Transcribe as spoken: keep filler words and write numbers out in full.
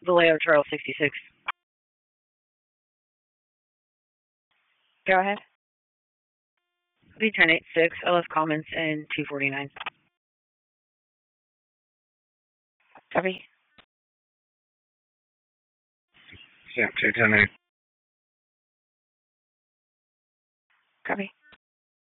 Vallejo Trail sixty-six. Go ahead. B ten eighty-six. I left comments in two forty-nine. Copy. Yeah, two ten eight. Copy.